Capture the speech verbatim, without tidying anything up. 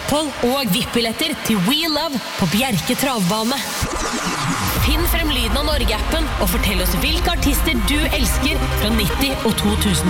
opphold og V I P-billetter til We Love på Bjerke Travbane. Finn frem lyden av Norge-appen og fortell oss hvilke artister du elsker fra nitti og to tusen.